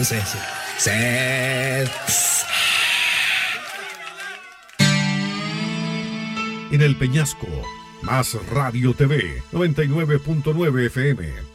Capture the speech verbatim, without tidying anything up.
entonces. Sí. En el Peñasco, Más Radio T V, noventa y nueve punto nueve F M.